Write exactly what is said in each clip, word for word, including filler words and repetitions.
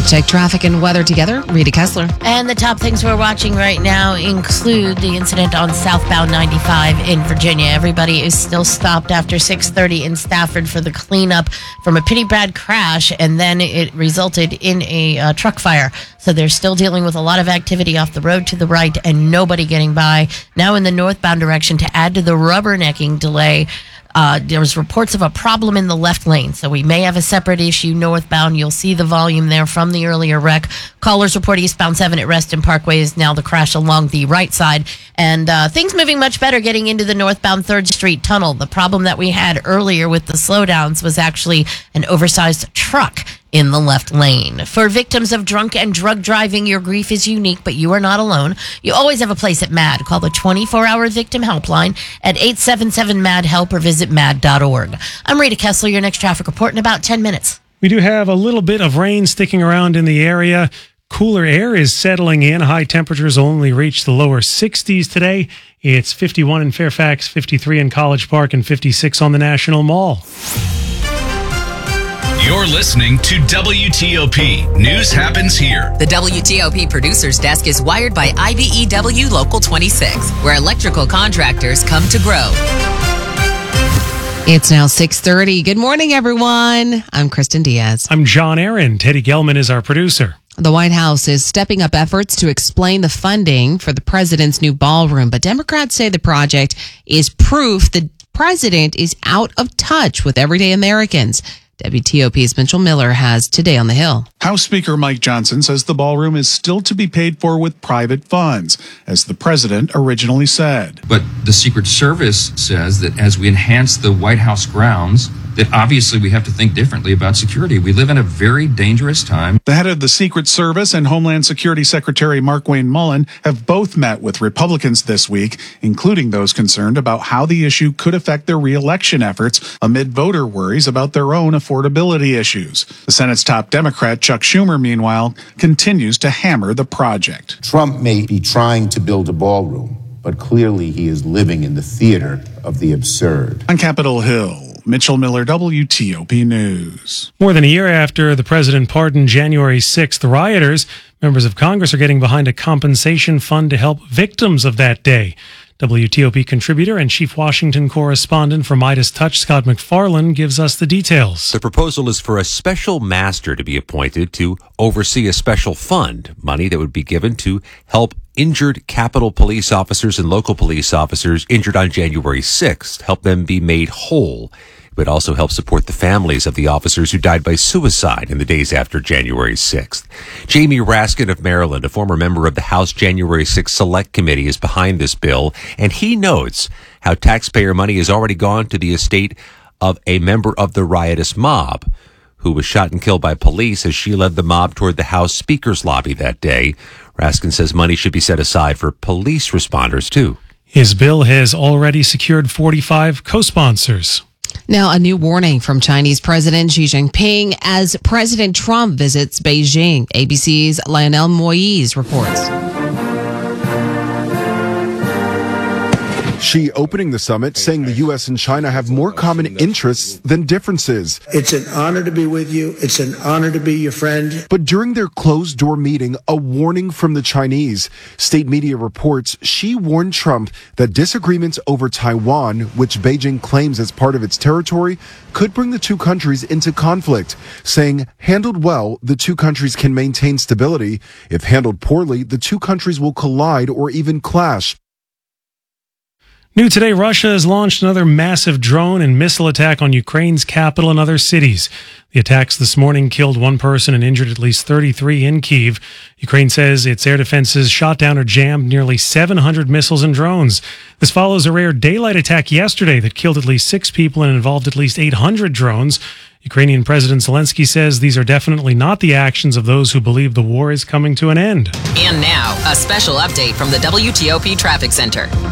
Let's check traffic and weather together. Rita Kessler. And the top things we're watching right now include the incident on southbound ninety-five in Virginia. Everybody is still stopped after six thirty in Stafford for the cleanup from a pretty bad crash, and then it resulted in a uh, truck fire. So they're still dealing with a lot of activity off the road to the right and nobody getting by. Now in the northbound direction, to add to the rubbernecking delay, Uh, there was reports of a problem in the left lane, so we may have a separate issue northbound. You'll see the volume there from the earlier wreck. Callers report eastbound seven at Reston Parkway is now the crash along the right side. And uh, things moving much better getting into the northbound third Street tunnel. The problem that we had earlier with the slowdowns was actually an oversized truck in the left lane. For victims of drunk and drug driving, your grief is unique, but you are not alone. You always have a place at MAD. Call the twenty-four hour victim helpline at eight seven seven M A D help or visit mad dot org. I'm Rita Kessler, your next traffic report in about ten minutes. We do have a little bit of rain sticking around in the area. Cooler air is settling in. High temperatures only reach the lower sixties today. It's fifty-one in Fairfax, fifty-three in College Park, and fifty-six on the National Mall. You're listening to W T O P. News happens here. The W T O P producer's desk is wired by I B E W Local twenty-six, where electrical contractors come to grow. It's now six thirty. Good morning, everyone. I'm Kristen Diaz. I'm John Aaron. Teddy Gelman is our producer. The White House is stepping up efforts to explain the funding for the president's new ballroom, but Democrats say the project is proof the president is out of touch with everyday Americans. W T O P's Mitchell Miller has Today on the Hill. House Speaker Mike Johnson says the ballroom is still to be paid for with private funds, as the president originally said. But the Secret Service says that as we enhance the White House grounds, that obviously we have to think differently about security. We live in a very dangerous time. The head of the Secret Service and Homeland Security Secretary Markwayne Mullin have both met with Republicans this week, including those concerned about how the issue could affect their re-election efforts amid voter worries about their own affordability issues. The Senate's top Democrat, Chuck Schumer, meanwhile, continues to hammer the project. Trump may be trying to build a ballroom, but clearly he is living in the theater of the absurd. On Capitol Hill, Mitchell Miller, W T O P News. More than a year after the president pardoned January sixth rioters, members of Congress are getting behind a compensation fund to help victims of that day. W T O P contributor and chief Washington correspondent for Midas Touch, Scott McFarland, gives us the details. The proposal is for a special master to be appointed to oversee a special fund, money that would be given to help injured Capitol police officers and local police officers injured on January sixth, help them be made whole. It would also help support the families of the officers who died by suicide in the days after January sixth. Jamie Raskin of Maryland, a former member of the House January sixth Select Committee, is behind this bill, and he notes how taxpayer money has already gone to the estate of a member of the riotous mob who was shot and killed by police as she led the mob toward the House Speaker's lobby that day. Raskin says money should be set aside for police responders, too. His bill has already secured forty-five co-sponsors. Now, a new warning from Chinese President Xi Jinping as President Trump visits Beijing. A B C's Lionel Moise reports. Xi opening the summit, saying the U S and China have more common interests than differences. It's an honor to be with you. It's an honor to be your friend. But during their closed-door meeting, a warning from the Chinese. State media reports Xi warned Trump that disagreements over Taiwan, which Beijing claims as part of its territory, could bring the two countries into conflict, saying, handled well, the two countries can maintain stability. If handled poorly, the two countries will collide or even clash. New today, Russia has launched another massive drone and missile attack on Ukraine's capital and other cities. The attacks this morning killed one person and injured at least thirty-three in Kyiv. Ukraine says its air defenses shot down or jammed nearly seven hundred missiles and drones. This follows a rare daylight attack yesterday that killed at least six people and involved at least eight hundred drones. Ukrainian President Zelensky says these are definitely not the actions of those who believe the war is coming to an end. And now, a special update from the W T O P Traffic Center.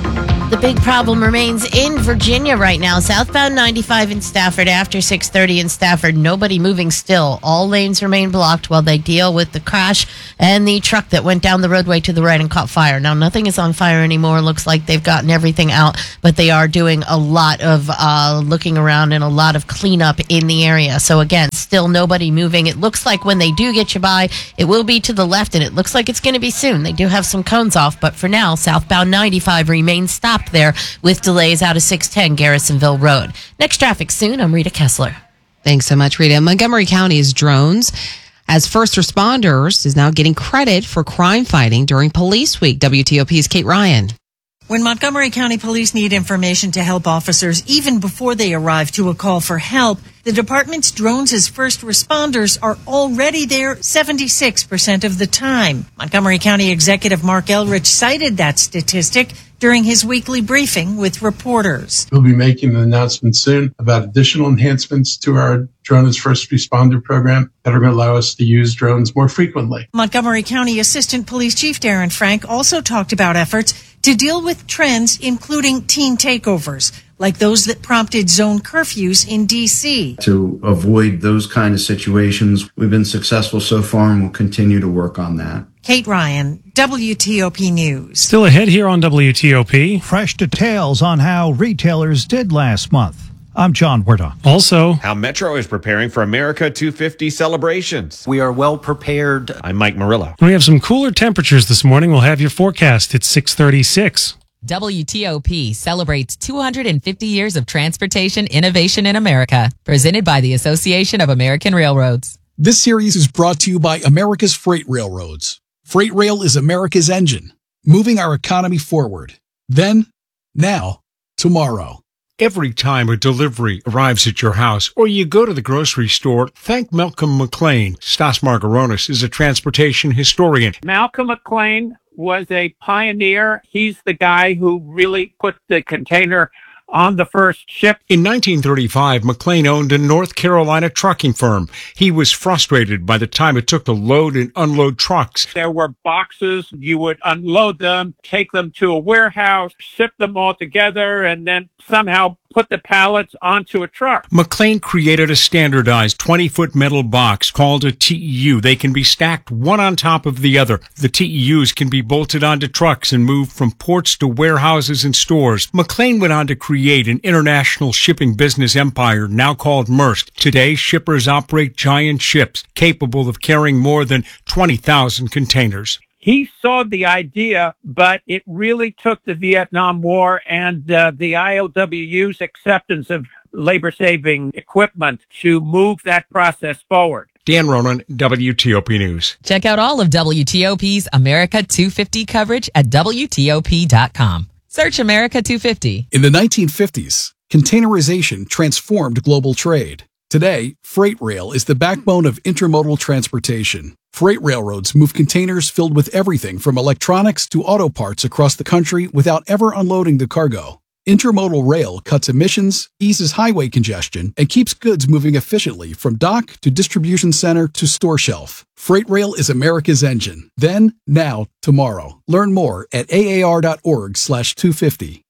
The big problem remains in Virginia right now. Southbound ninety-five in Stafford after six thirty in Stafford. Nobody moving still. All lanes remain blocked while they deal with the crash and the truck that went down the roadway to the right and caught fire. Now, nothing is on fire anymore. Looks like they've gotten everything out, but they are doing a lot of uh, looking around and a lot of cleanup in the area. So again, still nobody moving. It looks like when they do get you by, it will be to the left, and it looks like it's going to be soon. They do have some cones off, but for now, southbound ninety-five remains stopped there with delays out of six ten Garrisonville Road. Next traffic soon. I'm Rita Kessler. Thanks so much, Rita. Montgomery County's drones as first responders is now getting credit for crime fighting during Police Week. W T O P's Kate Ryan. When Montgomery County Police need information to help officers even before they arrive to a call for help, the department's drones as first responders are already there seventy-six percent of the time. Montgomery County Executive Mark Elrich cited that statistic during his weekly briefing with reporters. We'll be making an announcement soon about additional enhancements to our Drone as First Responder program that are going to allow us to use drones more frequently. Montgomery County Assistant Police Chief Darren Frank also talked about efforts to deal with trends including teen takeovers, like those that prompted zone curfews in D C. To avoid those kind of situations, we've been successful so far and we'll continue to work on that. Kate Ryan, W T O P News. Still ahead here on W T O P. Fresh details on how retailers did last month. I'm John Werda. Also, how Metro is preparing for America two fifty celebrations. We are well prepared. I'm Mike Murillo. We have some cooler temperatures this morning. We'll have your forecast at six thirty-six. W T O P celebrates two hundred fifty years of transportation innovation in America. Presented by the Association of American Railroads. This series is brought to you by America's Freight Railroads. Freight Rail is America's engine, moving our economy forward. Then, now, tomorrow. Every time a delivery arrives at your house or you go to the grocery store, thank Malcolm McLean. Stas Margaronis is a transportation historian. Malcolm McLean was a pioneer. He's the guy who really put the container on the first ship. In nineteen thirty-five, McLean owned a North Carolina trucking firm. He was frustrated by the time it took to load and unload trucks. There were boxes. You would unload them, take them to a warehouse, ship them all together, and then somehow put the pallets onto a truck. McLean created a standardized twenty-foot metal box called a T E U. They can be stacked one on top of the other. The T E Us can be bolted onto trucks and moved from ports to warehouses and stores. McLean went on to create an international shipping business empire now called Maersk. Today, shippers operate giant ships capable of carrying more than twenty thousand containers. He saw the idea, but it really took the Vietnam War and uh, the I O W U's acceptance of labor-saving equipment to move that process forward. Dan Ronan, W T O P News. Check out all of W T O P's America two fifty coverage at W T O P dot com. Search America two fifty. In the nineteen fifties, containerization transformed global trade. Today, freight rail is the backbone of intermodal transportation. Freight railroads move containers filled with everything from electronics to auto parts across the country without ever unloading the cargo. Intermodal rail cuts emissions, eases highway congestion, and keeps goods moving efficiently from dock to distribution center to store shelf. Freight rail is America's engine. Then, now, tomorrow. Learn more at A A R dot org slash two fifty.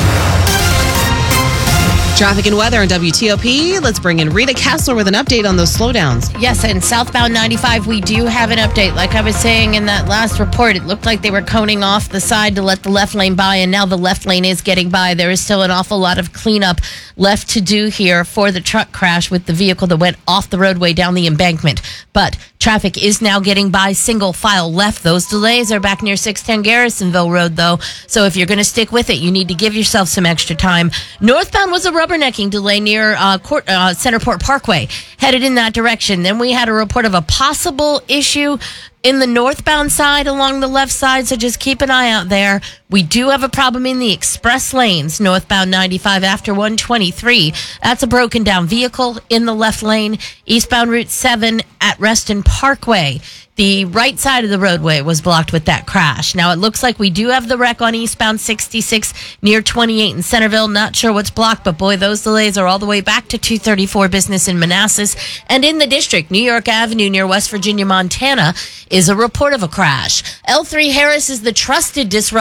Traffic and weather on W T O P. Let's bring in Rita Kessler with an update on those slowdowns. Yes, and southbound ninety-five, we do have an update. Like I was saying in that last report, it looked like they were coning off the side to let the left lane by, and now the left lane is getting by. There is still an awful lot of cleanup left to do here for the truck crash with the vehicle that went off the roadway down the embankment. But traffic is now getting by single file left. Those delays are back near six ten Garrisonville Road, though. So if you're going to stick with it, you need to give yourself some extra time. Northbound was a rubbernecking delay near uh, Court, uh, Centerport Parkway, headed in that direction. Then we had a report of a possible issue in the northbound side along the left side, so just keep an eye out there. We do have a problem in the express lanes, northbound ninety-five after one twenty-three. That's a broken down vehicle in the left lane. Eastbound Route seven at Reston Parkway. The right side of the roadway was blocked with that crash. Now, it looks like we do have the wreck on eastbound sixty-six near twenty-eight in Centerville. Not sure what's blocked, but boy, those delays are all the way back to two thirty-four Business in Manassas. And in the district, New York Avenue near West Virginia, Montana, is a report of a crash. L three Harris is the trusted disruptor in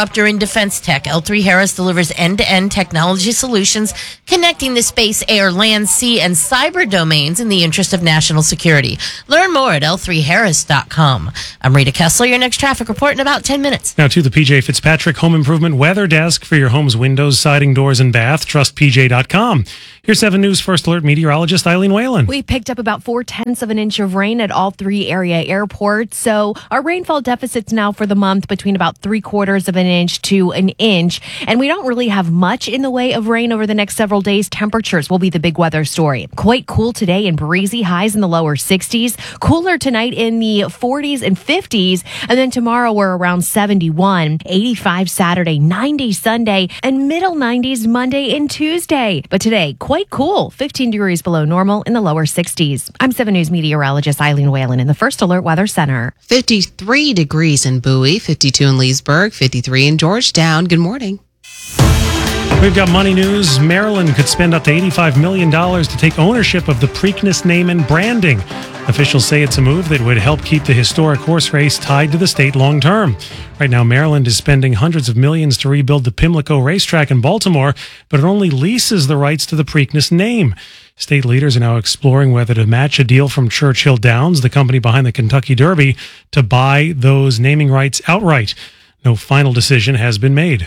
defense tech, L three Harris delivers end-to-end technology solutions connecting the space, air, land, sea, and cyber domains in the interest of national security. Learn more at L three Harris dot com. I'm Rita Kessler, your next traffic report in about ten minutes. Now to the P J Fitzpatrick Home Improvement Weather Desk for your home's windows, siding, doors, and bath. Trust P J dot com. Here's seven News First Alert meteorologist Eileen Whalen. We picked up about four tenths of an inch of rain at all three area airports. So our rainfall deficit's now for the month between about three quarters of an inch to an inch. And we don't really have much in the way of rain over the next several days. Temperatures will be the big weather story. Quite cool today and breezy, highs in the lower sixties. Cooler tonight in the forties and fifties. And then tomorrow we're around seventy-one, eighty-five Saturday, ninety Sunday, and middle nineties Monday and Tuesday. But today, quite cool, fifteen degrees below normal in the lower sixties. I'm seven News meteorologist Eileen Whalen in the First Alert Weather Center. fifty-three degrees in Bowie, fifty-two in Leesburg, fifty-three in Georgetown. Good morning. We've got money news. Maryland could spend up to eighty-five million dollars to take ownership of the Preakness name and branding. Officials say it's a move that would help keep the historic horse race tied to the state long term. Right now, Maryland is spending hundreds of millions to rebuild the Pimlico racetrack in Baltimore, but it only leases the rights to the Preakness name. State leaders are now exploring whether to match a deal from Churchill Downs, the company behind the Kentucky Derby, to buy those naming rights outright. No final decision has been made.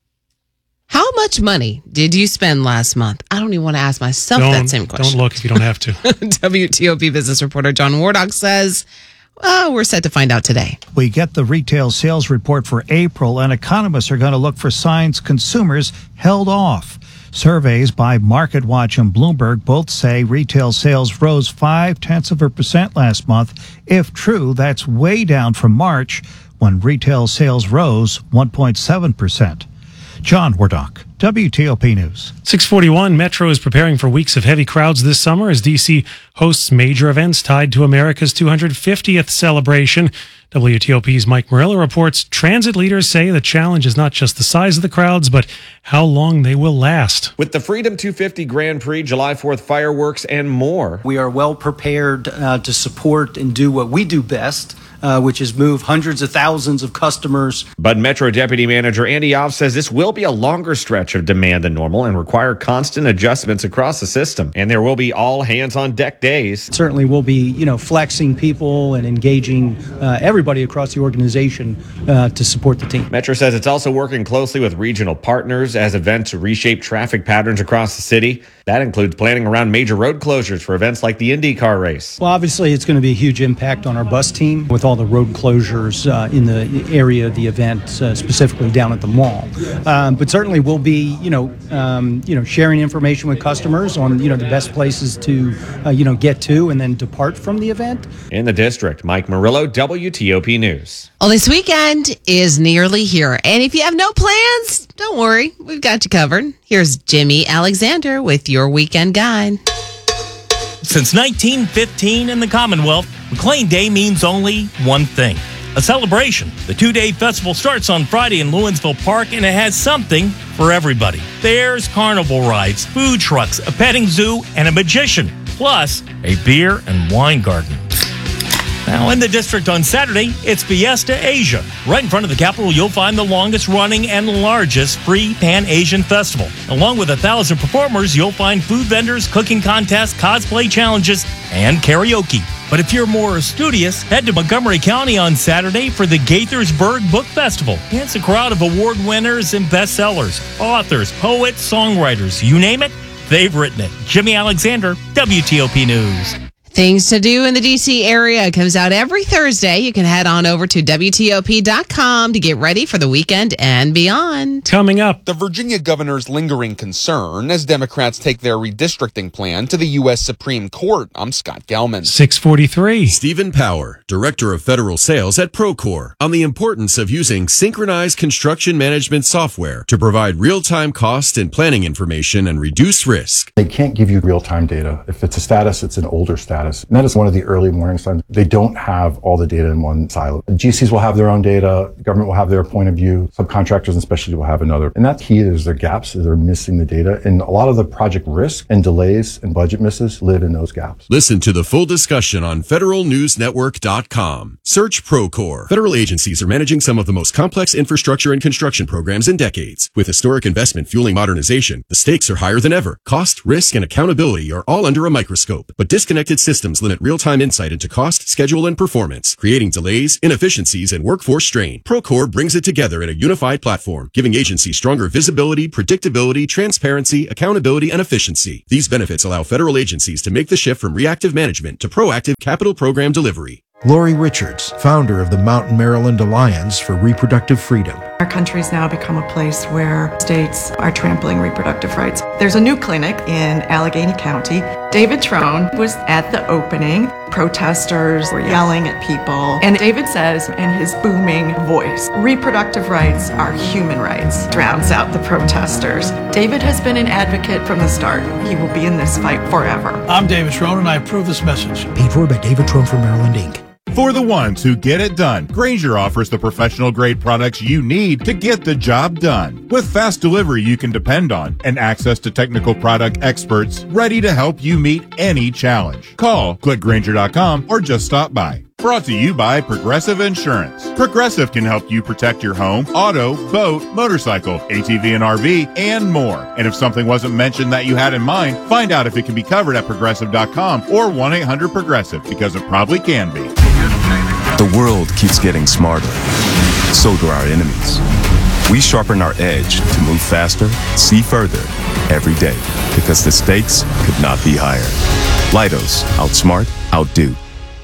How much money did you spend last month? I don't even want to ask myself don't, that same question. Don't look if you don't have to. W T O P business reporter John Wardock says, well, we're set to find out today. We get the retail sales report for April, and economists are going to look for signs consumers held off. Surveys by MarketWatch and Bloomberg both say retail sales rose five-tenths of a percent last month. If true, that's way down from March, when retail sales rose one point seven percent. John Wardock, W T O P News. six forty-one, Metro is preparing for weeks of heavy crowds this summer as D C hosts major events tied to America's two hundred fiftieth celebration. W T O P's Mike Murillo reports transit leaders say the challenge is not just the size of the crowds, but how long they will last. With the Freedom two fifty Grand Prix, July fourth fireworks, and more. We are well prepared uh, to support and do what we do best, Uh, which is move hundreds of thousands of customers. But Metro Deputy Manager Andy Off says this will be a longer stretch of demand than normal and require constant adjustments across the system. And there will be all hands on deck days. Certainly we'll be, you know, flexing people and engaging uh, everybody across the organization uh, to support the team. Metro says it's also working closely with regional partners as events to reshape traffic patterns across the city. That includes planning around major road closures for events like the IndyCar race. Well, obviously it's going to be a huge impact on our bus team with all the road closures uh, in the area of the event, uh, specifically down at the mall. Um, but certainly we'll be, you know, um, you know, sharing information with customers on, you know, the best places to, uh, you know, get to and then depart from the event. In the district, Mike Murillo, W T O P News. Well, this weekend is nearly here. And if you have no plans, don't worry. We've got you covered. Here's Jimmy Alexander with your weekend guide. Since nineteen fifteen in the Commonwealth, McLean Day means only one thing, a celebration. The two-day festival starts on Friday in Lewinsville Park, and it has something for everybody. Fairs, carnival rides, food trucks, a petting zoo, and a magician, plus a beer and wine garden. Now, in the district on Saturday, it's Fiesta Asia. Right in front of the Capitol, you'll find the longest-running and largest free Pan-Asian festival. Along with a thousand performers, you'll find food vendors, cooking contests, cosplay challenges, and karaoke. But if you're more studious, head to Montgomery County on Saturday for the Gaithersburg Book Festival. It's a crowd of award winners and bestsellers, authors, poets, songwriters, you name it, they've written it. Jimmy Alexander, W T O P News. Things to do in the D C area comes out every Thursday. You can head on over to W T O P dot com to get ready for the weekend and beyond. Coming up, the Virginia governor's lingering concern as Democrats take their redistricting plan to the U S Supreme Court. I'm Scott Gelman. six forty-three. Stephen Power, Director of Federal Sales at Procore, on the importance of using synchronized construction management software to provide real-time cost and planning information and reduce risk. They can't give you real-time data. If it's a status, it's an older status. status. And that is one of the early warning signs. They don't have all the data in one silo. G Cs will have their own data, the government will have their point of view, subcontractors and specialty will have another. And that's key, is their gaps, is they're missing the data. And a lot of the project risk and delays and budget misses live in those gaps. Listen to the full discussion on federal news network dot com. Search Procore. Federal agencies are managing some of the most complex infrastructure and construction programs in decades. With historic investment fueling modernization, the stakes are higher than ever. Cost, risk, and accountability are all under a microscope. But disconnected systems limit real-time insight into cost, schedule, and performance, creating delays, inefficiencies, and workforce strain. Procore brings it together in a unified platform, giving agencies stronger visibility, predictability, transparency, accountability, and efficiency. These benefits allow federal agencies to make the shift from reactive management to proactive capital program delivery. Lori Richards, founder of the Mountain Maryland Alliance for Reproductive Freedom. Our country's now become a place where states are trampling reproductive rights. There's a new clinic in Allegheny County. David Trone was at the opening. Protesters were yelling at people. And David says in his booming voice, reproductive rights are human rights. Drowns out the protesters. David has been an advocate from the start. He will be in this fight forever. I'm David Trone, and I approve this message. Paid for by David Trone for Maryland, Incorporated. For the ones who get it done, Grainger offers the professional grade products you need to get the job done. With fast delivery you can depend on and access to technical product experts ready to help you meet any challenge. Call, click Grainger dot com, or just stop by. Brought to you by Progressive Insurance. Progressive can help you protect your home, auto, boat, motorcycle, A T V and R V, and more. And if something wasn't mentioned that you had in mind, find out if it can be covered at Progressive dot com or one eight hundred Progressive, because it probably can be. The world keeps getting smarter. So do our enemies. We sharpen our edge to move faster, see further, every day, because the stakes could not be higher. Leidos, outsmart, outdo.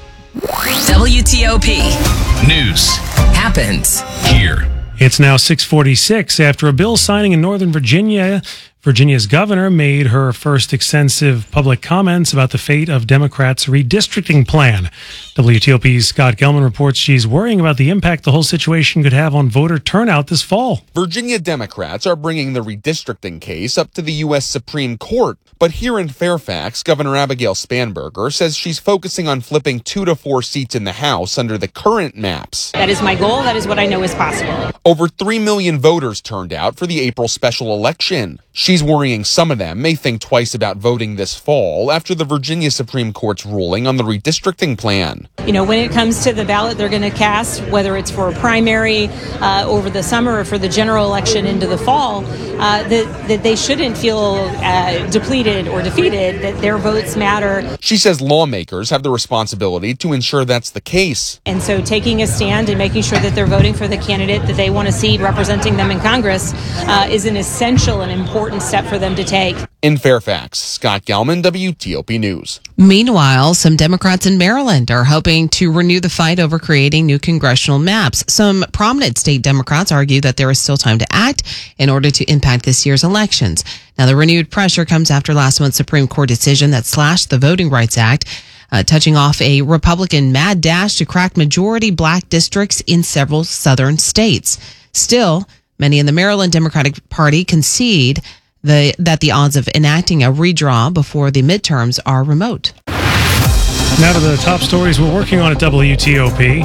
W T O P News happens here. It's now six forty-six. After a bill signing in Northern Virginia, Virginia's governor made her first extensive public comments about the fate of Democrats' redistricting plan. W T O P's Scott Gelman reports she's worrying about the impact the whole situation could have on voter turnout this fall. Virginia Democrats are bringing the redistricting case up to the U S Supreme Court. But here in Fairfax, Governor Abigail Spanberger says she's focusing on flipping two to four seats in the House under the current maps. That is my goal. That is what I know is possible. Over three million voters turned out for the April special election. She's worrying some of them may think twice about voting this fall after the Virginia Supreme Court's ruling on the redistricting plan. You know, when it comes to the ballot they're going to cast, whether it's for a primary uh, over the summer or for the general election into the fall, uh, that, that they shouldn't feel uh, depleted or defeated, that their votes matter. She says lawmakers have the responsibility to ensure that's the case. And so taking a stand and making sure that they're voting for the candidate that they want to see representing them in Congress uh, is an essential and important step for them to take. In Fairfax, Scott Gelman, W T O P News. Meanwhile, some Democrats in Maryland are hoping to renew the fight over creating new congressional maps. Some prominent state Democrats argue that there is still time to act in order to impact this year's elections. Now, the renewed pressure comes after last month's Supreme Court decision that slashed the Voting Rights Act, uh, touching off a Republican mad dash to crack majority black districts in several southern states. Still, many in the Maryland Democratic Party concede The, that the odds of enacting a redraw before the midterms are remote. Now to the top stories we're working on at W T O P.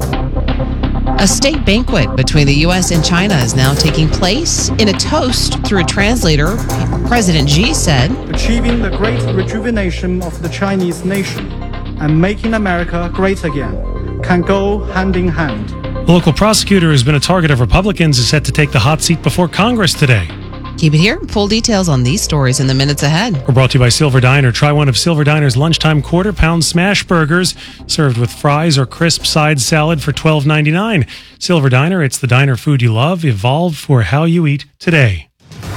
A state banquet between the U S and China is now taking place. In a toast through a translator, President Xi said, "Achieving the great rejuvenation of the Chinese nation and making America great again can go hand in hand." The local prosecutor who's been a target of Republicans is set to take the hot seat before Congress today. Keep it here. Full details on these stories in the minutes ahead. We're brought to you by Silver Diner. Try one of Silver Diner's lunchtime quarter pound smash burgers served with fries or crisp side salad for twelve ninety-nine. Silver Diner, it's the diner food you love, evolved for how you eat today.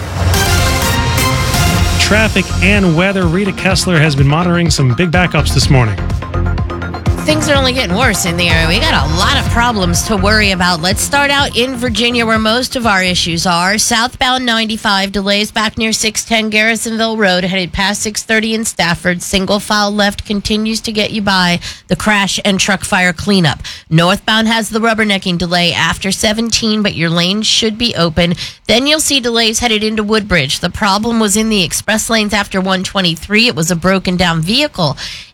Traffic and weather. Rita Kessler has been monitoring some big backups this morning. Things are only getting worse in the area. We got a lot of problems to worry about. Let's start out in Virginia, where most of our issues are. Southbound ninety-five, delays back near six ten Garrisonville Road, headed past six thirty in Stafford. Single file left continues to get you by the crash and truck fire cleanup. Northbound has the rubbernecking delay after seventeen, but your lanes should be open. Then you'll see delays headed into Woodbridge. The problem was in the express lanes after one twenty-three. It was a broken down vehicle.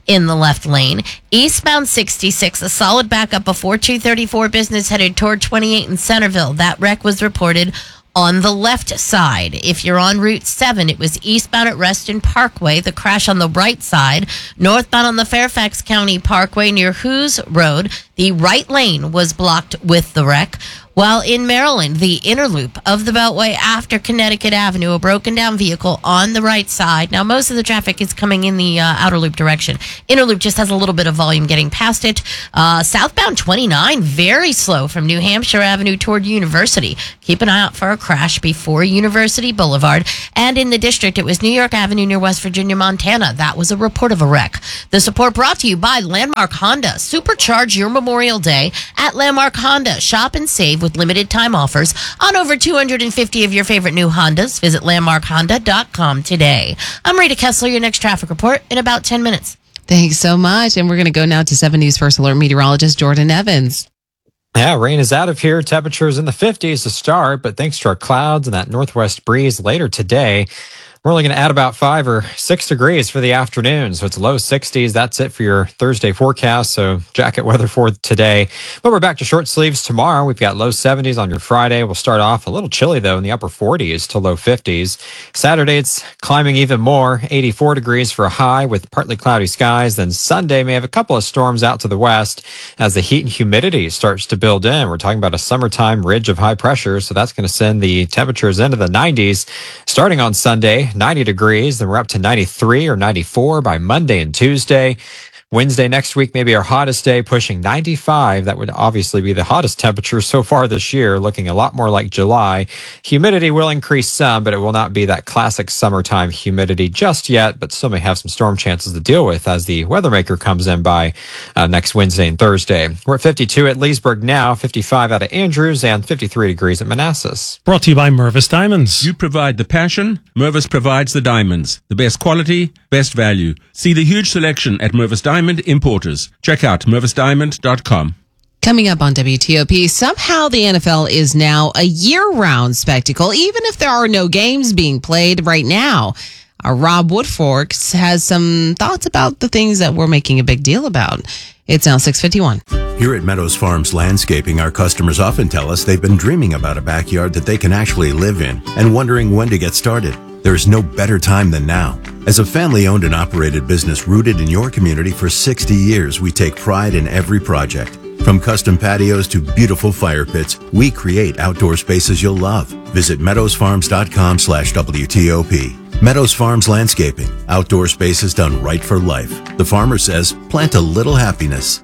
in the left lane. Eastbound sixty-six, a solid backup before two thirty-four business headed toward twenty-eight in Centerville. That wreck was reported on the left side. If you're on Route seven, it was eastbound at Reston Parkway. The crash on the right side. Northbound on the Fairfax County Parkway near Hoos Road, the right lane was blocked with the wreck. While in Maryland, the inner loop of the Beltway after Connecticut Avenue, a broken down vehicle on the right side. Now, most of the traffic is coming in the uh, outer loop direction. Inner loop just has a little bit of volume getting past it. Uh, southbound twenty-nine, very slow from New Hampshire Avenue toward University. Keep an eye out for a crash before University Boulevard. And in the district, it was New York Avenue near West Virginia, Montana. That was a report of a wreck. The support brought to you by Landmark Honda. Supercharge your Memorial Day at Landmark Honda. Shop and save with limited time offers on over two hundred fifty of your favorite new Hondas. Visit landmark honda dot com today. I'm Rita Kessler, your next traffic report in about ten minutes. Thanks so much. And we're going to go now to seven News First Alert meteorologist Jordan Evans. Yeah, rain is out of here. Temperatures in the fifties to start, but thanks to our clouds and that northwest breeze later today, we're only going to add about five or six degrees for the afternoon. So it's low sixties. That's it for your Thursday forecast. So jacket weather for today. But we're back to short sleeves tomorrow. We've got low seventies on your Friday. We'll start off a little chilly, though, in the upper forties to low fifties. Saturday, it's climbing even more. eighty-four degrees for a high with partly cloudy skies. Then Sunday may have a couple of storms out to the west as the heat and humidity starts to build in. We're talking about a summertime ridge of high pressure. So that's going to send the temperatures into the nineties starting on Sunday. ninety degrees, then we're up to ninety-three or ninety-four by Monday and Tuesday. Wednesday next week, maybe our hottest day, pushing ninety-five. That would obviously be the hottest temperature so far this year, looking a lot more like July. Humidity will increase some, but it will not be that classic summertime humidity just yet, but still may have some storm chances to deal with as the weather maker comes in by uh, next Wednesday and Thursday. We're at fifty-two at Leesburg now, fifty-five out of Andrews, and fifty-three degrees at Manassas. Brought to you by Mervis Diamonds. You provide the passion, Mervis provides the diamonds. The best quality, best value. See the huge selection at Mervis Diamond Importers. Check out mervis diamond dot com. Coming up on W T O P, somehow the N F L is now a year-round spectacle, even if there are no games being played right now. Our Rob Woodforks has some thoughts about the things that we're making a big deal about. It's now six fifty-one. Here at Meadows Farms Landscaping, our customers often tell us they've been dreaming about a backyard that they can actually live in and wondering when to get started. There is no better time than now. As a family-owned and operated business rooted in your community for sixty years, we take pride in every project. From custom patios to beautiful fire pits, we create outdoor spaces you'll love. Visit meadows farms dot com slash W T O P. Meadows Farms Landscaping, outdoor spaces done right for life. The farmer says, plant a little happiness.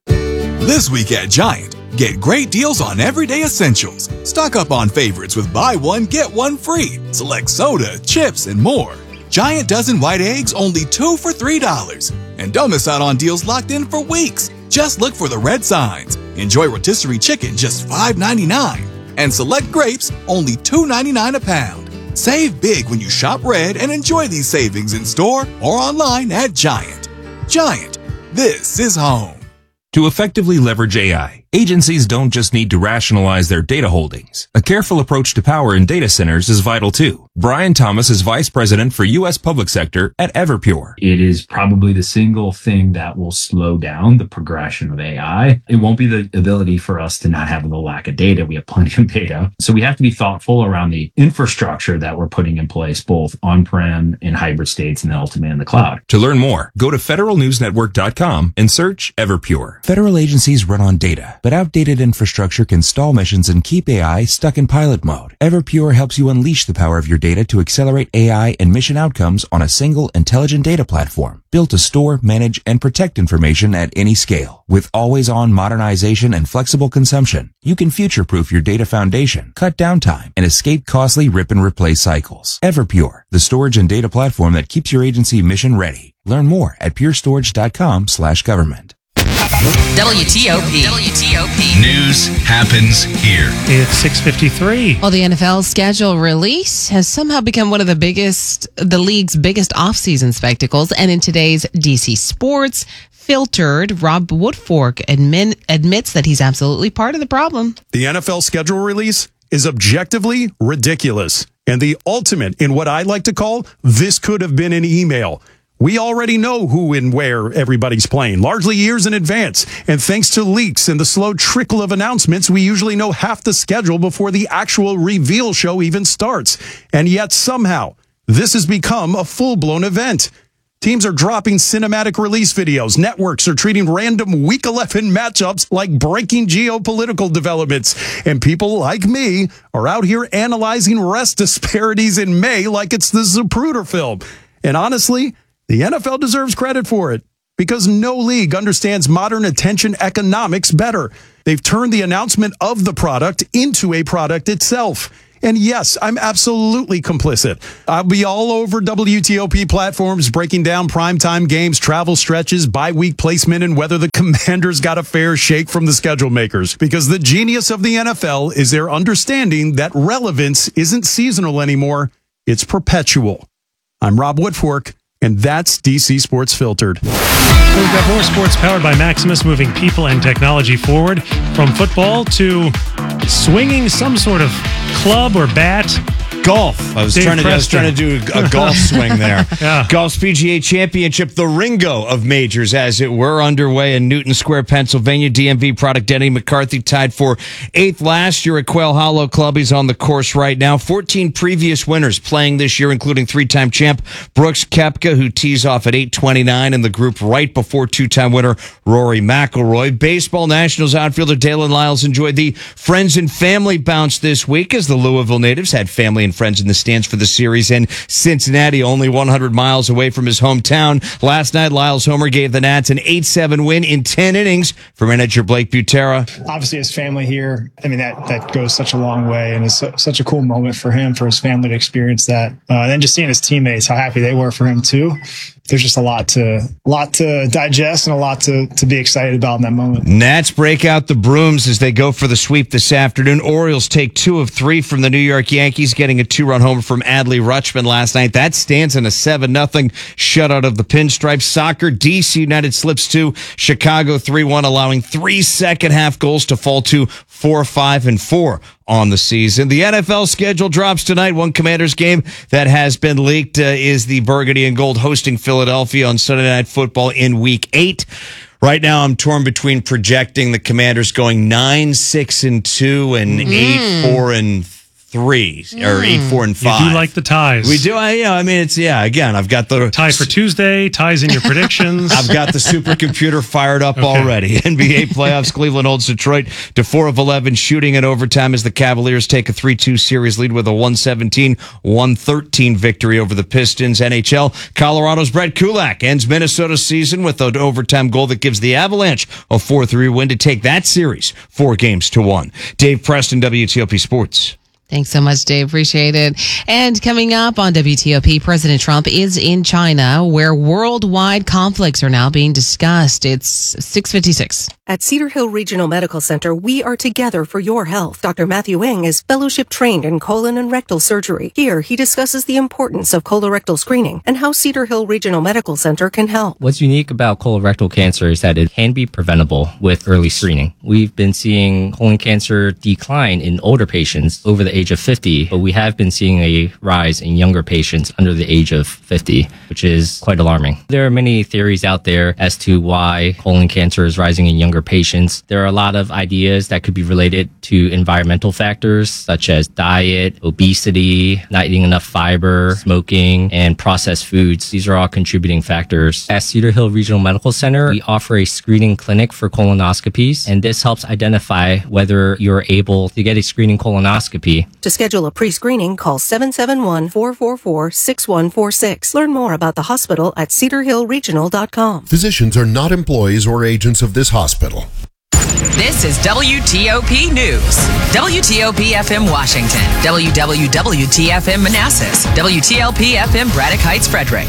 This week at Giant, get great deals on everyday essentials. Stock up on favorites with buy one, get one free. Select soda, chips, and more. Giant dozen white eggs, only two for three dollars. And don't miss out on deals locked in for weeks. Just look for the red signs. Enjoy rotisserie chicken, just five ninety-nine. And select grapes, only two ninety-nine a pound. Save big when you shop red and enjoy these savings in store or online at Giant. Giant, this is home. To effectively leverage A I, agencies don't just need to rationalize their data holdings. A careful approach to power in data centers is vital too. Brian Thomas is Vice President for U S Public Sector at Everpure. It is probably the single thing that will slow down the progression of A I. It won't be the ability for us to not have the lack of data. We have plenty of data. So we have to be thoughtful around the infrastructure that we're putting in place, both on-prem in hybrid states and then ultimately in the cloud. To learn more, go to federal news network dot com and search Everpure. Federal agencies run on data, but outdated infrastructure can stall missions and keep A I stuck in pilot mode. Everpure helps you unleash the power of your data to accelerate A I and mission outcomes on a single intelligent data platform built to store, manage, and protect information at any scale. With always-on modernization and flexible consumption, you can future-proof your data foundation, cut downtime, and escape costly rip-and-replace cycles. Everpure, the storage and data platform that keeps your agency mission ready. Learn more at pure storage dot com slash government. W T O P. W T O P. News happens here. It's six fifty-three. Well, the N F L schedule release has somehow become one of the biggest, the league's biggest offseason spectacles. And in today's D C Sports Filtered, Rob Woodfork admin, admits that he's absolutely part of the problem. The N F L schedule release is objectively ridiculous and the ultimate in what I like to call this could have been an email. We already know who and where everybody's playing, largely years in advance. And thanks to leaks and the slow trickle of announcements, we usually know half the schedule before the actual reveal show even starts. And yet somehow, this has become a full-blown event. Teams are dropping cinematic release videos. Networks are treating random Week eleven matchups like breaking geopolitical developments. And people like me are out here analyzing rest disparities in May like it's the Zapruder film. And honestly, the N F L deserves credit for it because no league understands modern attention economics better. They've turned the announcement of the product into a product itself. And yes, I'm absolutely complicit. I'll be all over W T O P platforms breaking down primetime games, travel stretches, bye-week placement, and whether the Commanders got a fair shake from the schedule makers. Because the genius of the N F L is their understanding that relevance isn't seasonal anymore, it's perpetual. I'm Rob Woodfork, and that's D C Sports Filtered. We've got more sports powered by Maximus, moving people and technology forward from football to swinging some sort of club or bat. Golf. I was Dave trying to I was Preston. trying to do a golf swing there. Yeah. Golf's P G A Championship, the Ringo of majors, as it were, underway in Newton Square, Pennsylvania. D M V product Denny McCarthy tied for eighth last year at Quail Hollow Club. He's on the course right now. fourteen previous winners playing this year, including three-time champ Brooks Koepka, who tees off at eight twenty-nine in the group right before two-time winner Rory McIlroy. Baseball Nationals outfielder Dalen Lyles enjoyed the friends and family bounce this week as the Louisville natives had family and friends in the stands for the series in Cincinnati, only one hundred miles away from his hometown. Last night, Lyles homer gave the Nats an eight seven win in ten innings for manager Blake Butera. Obviously, his family here, I mean, that, that goes such a long way, and it's so, such a cool moment for him, for his family to experience that. Uh, and then just seeing his teammates, how happy they were for him, too. There's just a lot to lot to digest and a lot to, to be excited about in that moment. Nats break out the brooms as they go for the sweep this afternoon. Orioles take two of three from the New York Yankees, getting a two-run homer from Adley Rutschman last night. That stands in a seven nothing shutout of the Pinstripes. Soccer, D C United slips to Chicago three one, allowing three second-half goals to fall to four, five, and four on the season. The N F L schedule drops tonight. One Commanders game that has been leaked uh, is the Burgundy and Gold hosting Philadelphia on Sunday Night Football in Week eight. Right now, I'm torn between projecting the Commanders going nine, six, and two, and Mm. eight, four, and three, or eight, four, and five. You do like the ties. We do. I, yeah, I mean, it's yeah. Again, I've got the tie for Tuesday. Ties in your predictions. I've got the supercomputer fired up Okay. already. N B A playoffs. Cleveland holds Detroit to four of eleven, shooting in overtime as the Cavaliers take a three two series lead with a one seventeen one thirteen victory over the Pistons. N H L. Colorado's Brett Kulak ends Minnesota's season with an overtime goal that gives the Avalanche a four three win to take that series four games to one. Dave Preston, W T O P Sports. Thanks so much, Dave. Appreciate it. And coming up on W T O P, President Trump is in China, where worldwide conflicts are now being discussed. It's six fifty-six. At Cedar Hill Regional Medical Center, we are together for your health. Doctor Matthew Ng is fellowship trained in colon and rectal surgery. Here, he discusses the importance of colorectal screening and how Cedar Hill Regional Medical Center can help. What's unique about colorectal cancer is that it can be preventable with early screening. We've been seeing colon cancer decline in older patients over the age of fifty, but we have been seeing a rise in younger patients under the age of fifty, which is quite alarming. There are many theories out there as to why colon cancer is rising in younger patients. There are a lot of ideas that could be related to environmental factors such as diet, obesity, not eating enough fiber, smoking, and processed foods. These are all contributing factors. At Cedar Hill Regional Medical Center, we offer a screening clinic for colonoscopies, and this helps identify whether you're able to get a screening colonoscopy. To schedule a pre-screening, call seven seven one, four four four, six one four six. Learn more about the hospital at cedar hill regional dot com. Physicians are not employees or agents of this hospital. This is W T O P News. W T O P F M Washington. W W W T F M Manassas. W T L P F M Braddock Heights, Frederick.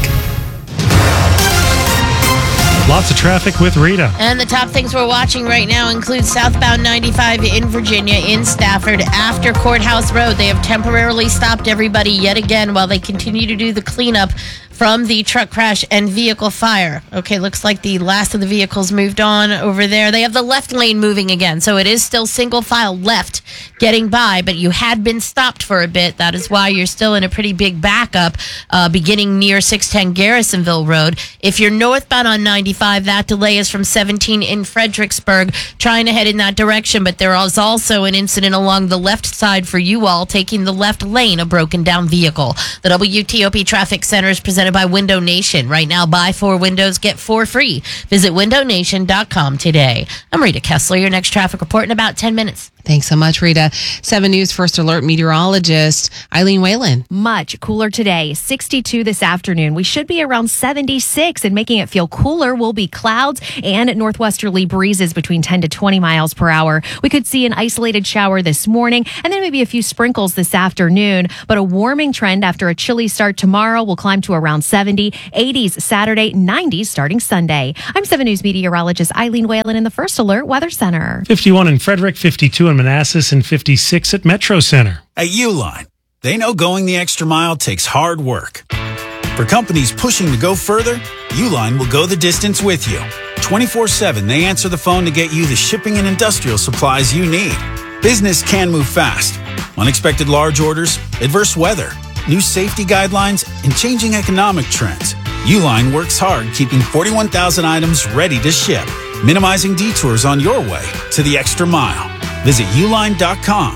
Lots of traffic with Rita. And the top things we're watching right now include southbound ninety-five in Virginia, in Stafford, after Courthouse Road. They have temporarily stopped everybody yet again while they continue to do the cleanup from the truck crash and vehicle fire. Okay, looks like the last of the vehicles moved on over there. They have the left lane moving again, so it is still single file left getting by, but you had been stopped for a bit. That is why you're still in a pretty big backup uh, beginning near six ten Garrisonville Road. If you're northbound on ninety-five, that delay is from seventeen in Fredericksburg, trying to head in that direction, but there is also an incident along the left side for you all, taking the left lane, a broken down vehicle. The W T O P Traffic Center is presented by Window Nation. Right now, buy four windows, get four free. Visit window nation dot com today. I'm Rita Kessler, your next traffic report in about ten minutes. Thanks so much, Rita. seven News First Alert meteorologist Eileen Whalen. Much cooler today, sixty-two this afternoon. We should be around seventy-six, and making it feel cooler will be clouds and northwesterly breezes between ten to twenty miles per hour. We could see an isolated shower this morning and then maybe a few sprinkles this afternoon, but a warming trend after a chilly start tomorrow will climb to around seventy, eighties Saturday, nineties starting Sunday. I'm seven News meteorologist Eileen Whalen in the First Alert Weather Center. fifty-one in Frederick, fifty-two in Manassas, and fifty-six at Metro Center. At Uline, they know going the extra mile takes hard work. For companies pushing to go further, Uline will go the distance with you. twenty-four seven, they answer the phone to get you the shipping and industrial supplies you need. Business can move fast. Unexpected large orders, adverse weather, new safety guidelines, and changing economic trends. Uline works hard keeping forty-one thousand items ready to ship, minimizing detours on your way to the extra mile. Visit uline dot com.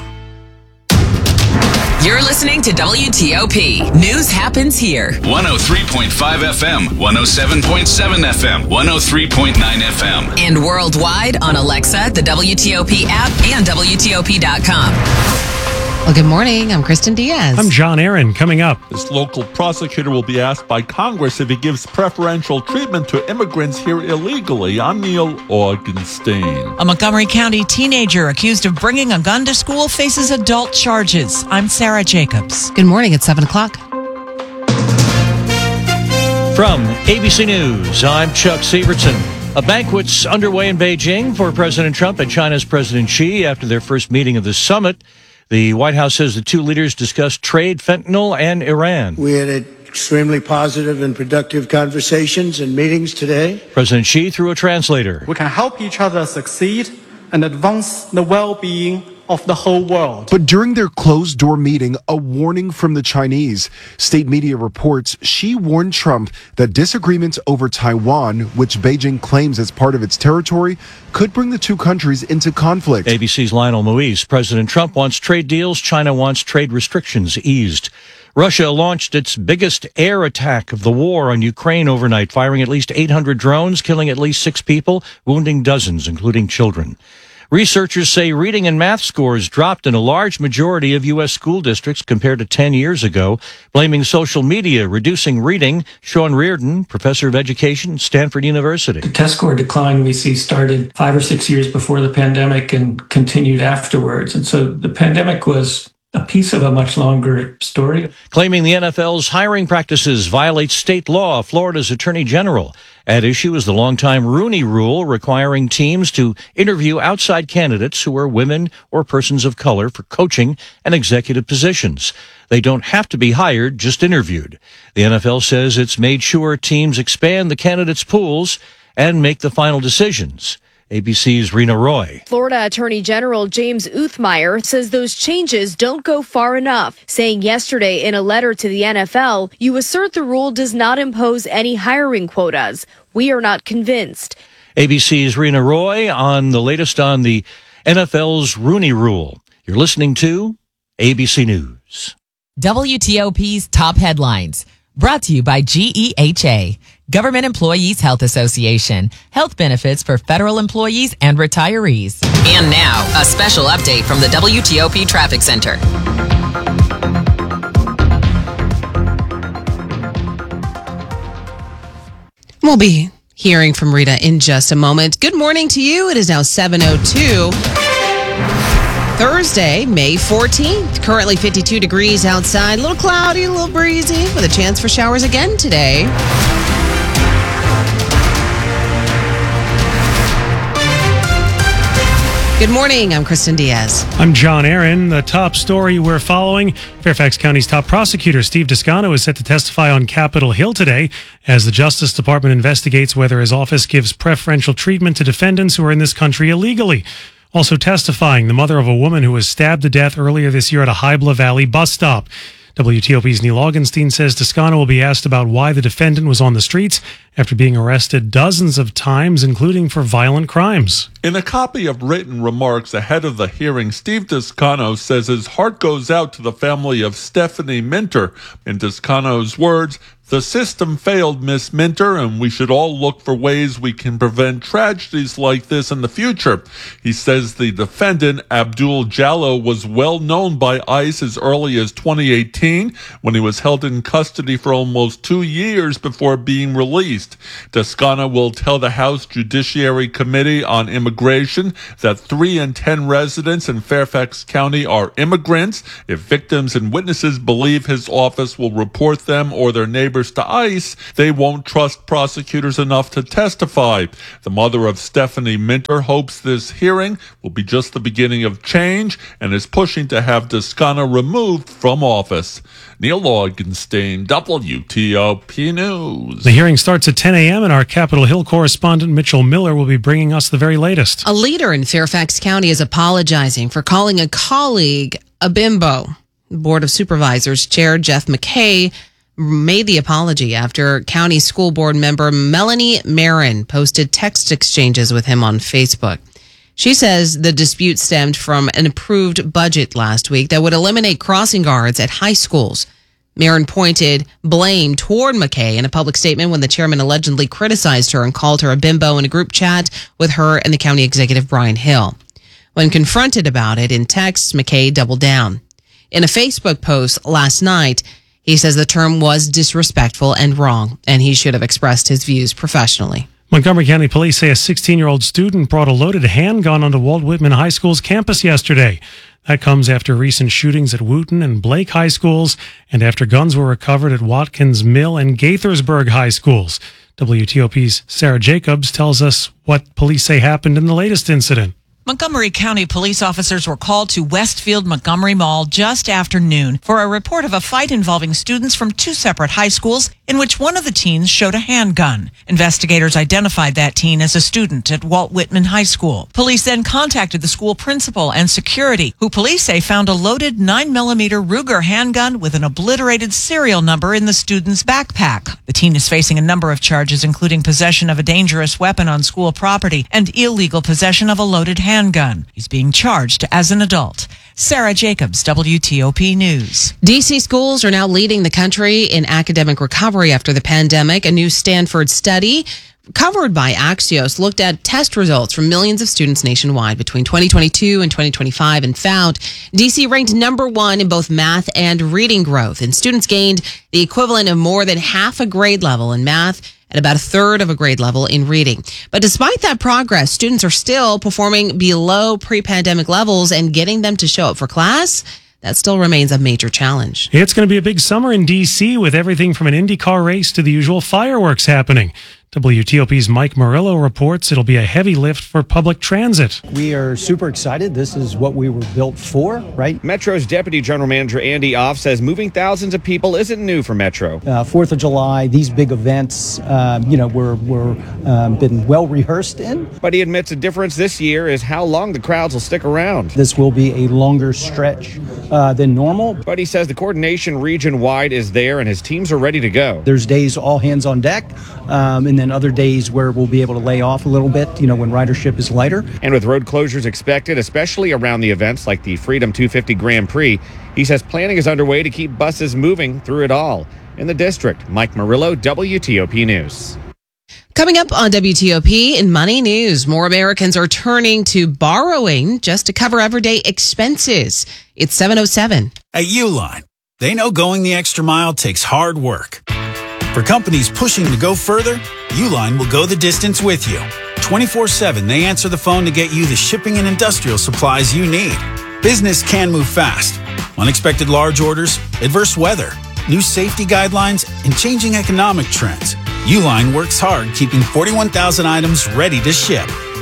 You're listening to W T O P. News happens here. one oh three point five F M, one oh seven point seven F M, one oh three point nine F M. And worldwide on Alexa, the W T O P app, and W T O P dot com. Well, good morning. I'm Kristen Diaz. I'm John Aaron. Coming up, this local prosecutor will be asked by Congress if he gives preferential treatment to immigrants here illegally. I'm Neil Augenstein. A Montgomery County teenager accused of bringing a gun to school faces adult charges. I'm Sarah Jacobs. Good morning. It's seven o'clock. From A B C News, I'm Chuck Severson. A banquet's underway in Beijing for President Trump and China's President Xi after their first meeting of the summit. The White House says the two leaders discussed trade, fentanyl, and Iran. We had extremely positive and productive conversations and meetings today. President Xi through a translator. We can help each other succeed and advance the well-being of the whole world. But during their closed-door meeting, a warning from the Chinese. State media reports Xi warned Trump that disagreements over Taiwan, which Beijing claims as part of its territory, could bring the two countries into conflict. A B C's Lionel Moise. President Trump wants trade deals. China wants trade restrictions eased. Russia launched its biggest air attack of the war on Ukraine overnight, firing at least eight hundred drones, killing at least six people, wounding dozens, including children. Researchers say reading and math scores dropped in a large majority of U S school districts compared to ten years ago, blaming social media, reducing reading. Sean Reardon, professor of education, Stanford University. The test score decline we see started five or six years before the pandemic and continued afterwards. And so the pandemic was a piece of a much longer story. Claiming the N F L's hiring practices violate state law, Florida's Attorney General. At issue is the longtime Rooney Rule, requiring teams to interview outside candidates who are women or persons of color for coaching and executive positions. They don't have to be hired, just interviewed. The N F L says it's made sure teams expand the candidates' pools and make the final decisions. A B C's Rena Roy. Florida Attorney General James Uthmeyer says those changes don't go far enough, saying yesterday in a letter to the N F L, "You assert the rule does not impose any hiring quotas. We are not convinced." A B C's Rena Roy on the latest on the N F L's Rooney Rule. You're listening to A B C News. W T O P's top headlines. Brought to you by G E H A, Government Employees Health Association. Health benefits for federal employees and retirees. And now, a special update from the W T O P Traffic Center. We'll be hearing from Rita in just a moment. Good morning to you. It is now seven oh two. Thursday, May fourteenth. Currently fifty-two degrees outside. A little cloudy, a little breezy, with a chance for showers again today. Good morning. I'm Kristen Diaz. I'm John Aaron. The top story we're following: Fairfax County's top prosecutor, Steve Descano, is set to testify on Capitol Hill today as the Justice Department investigates whether his office gives preferential treatment to defendants who are in this country illegally. Also testifying, the mother of a woman who was stabbed to death earlier this year at a Hybla Valley bus stop. W T O P's Neil Augenstein says Descano will be asked about why the defendant was on the streets after being arrested dozens of times, including for violent crimes. In a copy of written remarks ahead of the hearing, Steve Descano says his heart goes out to the family of Stephanie Minter. In Descano's words, "The system failed Miss Minter, and we should all look for ways we can prevent tragedies like this in the future." He says the defendant, Abdul Jallo, was well known by ICE as early as twenty eighteen, when he was held in custody for almost two years before being released. Descano will tell the House Judiciary Committee on Immigration that three in ten residents in Fairfax County are immigrants. If victims and witnesses believe his office will report them or their neighbors to ICE, they won't trust prosecutors enough to testify. The mother of Stephanie Minter hopes this hearing will be just the beginning of change and is pushing to have Descano removed from office. Neil Augenstein, W T O P News. The hearing starts at ten a.m. and our Capitol Hill correspondent Mitchell Miller will be bringing us the very latest. A leader in Fairfax County is apologizing for calling a colleague a bimbo. The Board of Supervisors Chair Jeff McKay made the apology after County School Board member Melanie Marin posted text exchanges with him on Facebook. She says the dispute stemmed from an approved budget last week that would eliminate crossing guards at high schools. Marin pointed blame toward McKay in a public statement when the chairman allegedly criticized her and called her a bimbo in a group chat with her and the county executive Brian Hill. When confronted about it in text, McKay doubled down. In a Facebook post last night, he says the term was disrespectful and wrong, and he should have expressed his views professionally. Montgomery County Police say a sixteen-year-old student brought a loaded handgun onto Walt Whitman High School's campus yesterday. That comes after recent shootings at Wooten and Blake High Schools and after guns were recovered at Watkins Mill and Gaithersburg High Schools. W T O P's Sarah Jacobs tells us what police say happened in the latest incident. Montgomery County police officers were called to Westfield Montgomery Mall just after noon for a report of a fight involving students from two separate high schools in which one of the teens showed a handgun. Investigators identified that teen as a student at Walt Whitman High School. Police then contacted the school principal and security, who police say found a loaded nine millimeter Ruger handgun with an obliterated serial number in the student's backpack. The teen is facing a number of charges, including possession of a dangerous weapon on school property and illegal possession of a loaded handgun. handgun. He's being charged as an adult. Sarah Jacobs, W T O P News. D C schools are now leading the country in academic recovery after the pandemic. A new Stanford study covered by Axios looked at test results from millions of students nationwide between twenty twenty-two and twenty twenty-five and found D C ranked number one in both math and reading growth, and students gained the equivalent of more than half a grade level in math at about a third of a grade level in reading. But despite that progress, students are still performing below pre-pandemic levels, and getting them to show up for class, that still remains a major challenge. It's going to be a big summer in D C with everything from an IndyCar race to the usual fireworks happening. W T O P's Mike Murillo reports it'll be a heavy lift for public transit. We are super excited. This is what we were built for, right? Metro's Deputy General Manager Andy Off says moving thousands of people isn't new for Metro. Uh, Fourth of July, these big events, uh, you know, we're, we're um, been well rehearsed in. But he admits a difference this year is how long the crowds will stick around. This will be a longer stretch uh, than normal. But he says the coordination region-wide is there and his teams are ready to go. There's days all hands on deck, um, and then other days where we'll be able to lay off a little bit, you know, when ridership is lighter. And with road closures expected, especially around the events like the Freedom two fifty Grand Prix, he says planning is underway to keep buses moving through it all. In the district, Mike Murillo, W T O P News. Coming up on W T O P in Money News, more Americans are turning to borrowing just to cover everyday expenses. It's seven oh seven. At Uline, they know going the extra mile takes hard work. For companies pushing to go further, Uline will go the distance with you. twenty-four seven, they answer the phone to get you the shipping and industrial supplies you need. Business can move fast. Unexpected large orders, adverse weather, new safety guidelines, and changing economic trends. Uline works hard keeping forty-one thousand items ready to ship.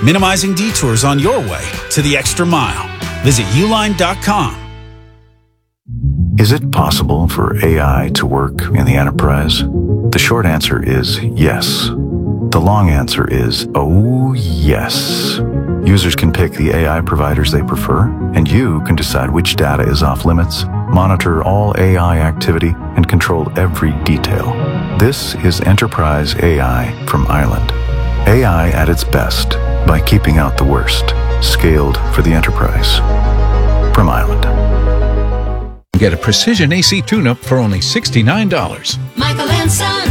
minimizing detours on your way to the extra mile. Visit uline dot com. Is it possible for A I to work in the enterprise? The short answer is yes. The long answer is, oh yes. Users can pick the A I providers they prefer, and you can decide which data is off limits, monitor all A I activity, and control every detail. This is Enterprise A I from Island. A I at its best by keeping out the worst. Scaled for the enterprise. From Island. Get a precision A C tune-up for only sixty-nine dollars. Michael and Son.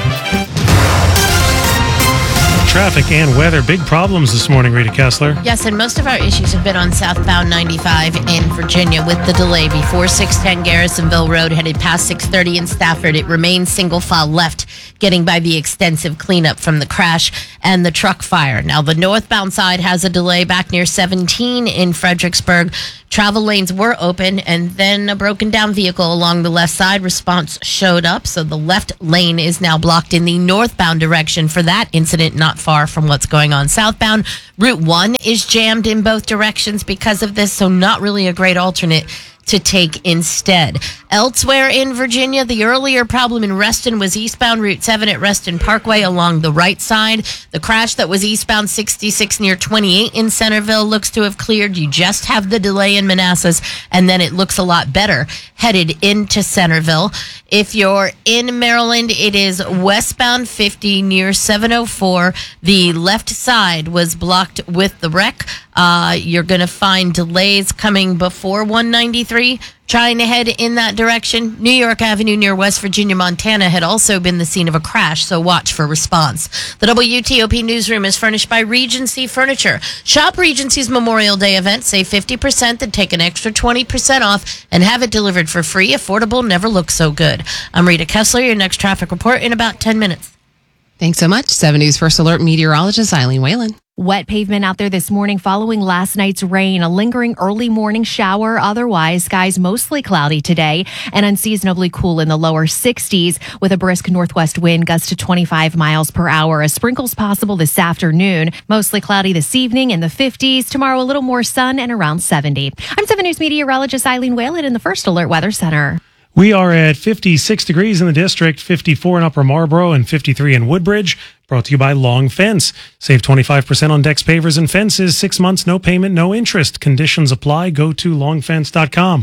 Traffic and weather, big problems this morning, Rita Kessler. Yes, and most of our issues have been on southbound ninety-five in Virginia with the delay before six ten Garrisonville Road headed past six thirty in Stafford. It remains single file left, getting by the extensive cleanup from the crash and the truck fire. Now, the northbound side has a delay back near seventeen in Fredericksburg. Travel lanes were open, and then a broken down vehicle along the left side. Response showed up, so the left lane is now blocked in the northbound direction for that incident, not far from what's going on southbound. Route one is jammed in both directions because of this, so not really a great alternate to take instead. Elsewhere in Virginia, the earlier problem in Reston was eastbound Route seven at Reston Parkway along the right side. The crash that was eastbound sixty-six near twenty-eight in Centerville looks to have cleared. You just have the delay in Manassas, and then it looks a lot better headed into Centerville. If you're in Maryland, it is westbound fifty near seven oh four. The left side was blocked with the wreck. Uh, you're going to find delays coming before one ninety-three. Trying to head in that direction. New York Avenue near West Virginia, Montana had also been the scene of a crash, so watch for response. The W T O P newsroom is furnished by Regency Furniture. Shop Regency's Memorial Day event. Save fifty percent, then take an extra twenty percent off and have it delivered for free. Affordable, never looks so good. I'm Rita Kessler, your next traffic report in about ten minutes. Thanks so much. seven News First Alert meteorologist Eileen Whalen. Wet pavement out there this morning following last night's rain. A lingering early morning shower. Otherwise, skies mostly cloudy today and unseasonably cool in the lower sixties with a brisk northwest wind gust to twenty-five miles per hour. A sprinkle's possible this afternoon. Mostly cloudy this evening in the fifties. Tomorrow, a little more sun and around seventy. I'm seven News meteorologist Eileen Whalen in the First Alert Weather Center. We are at fifty-six degrees in the district, fifty-four in Upper Marlboro, and fifty-three in Woodbridge. Brought to you by Long Fence. Save twenty-five percent on decks, pavers, and fences. Six months, no payment, no interest. Conditions apply. Go to long fence dot com.